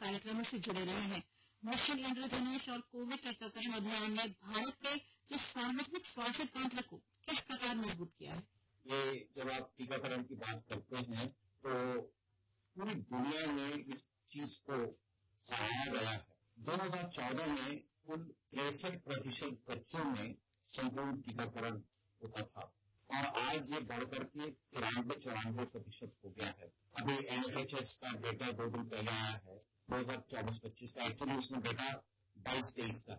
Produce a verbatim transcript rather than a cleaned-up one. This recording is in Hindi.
कार्यक्रमों से जुड़े रहे हैं। मिशन इंद्रधनुष और कोविड टीकाकरण अभियान ने भारत के जो सार्वजनिक स्वास्थ्य तंत्र को किस प्रकार मजबूत किया है? ये जब आप टीकाकरण की बात करते हैं तो पूरी दुनिया में इस चीज को सराहा गया है। दो हज़ार चौदह में कुल तिरसठ प्रतिशत बच्चों में संपूर्ण टीकाकरण होता था और आज ये बढ़कर के तिरानवे चौरानवे प्रतिशत हो गया है। अभी एन एफ एच एस का डेटा दो दिन पहले आया है, दो हज़ार चौबीस पच्चीस का। एक्चुअली उसमें डेटा बाईस तेईस का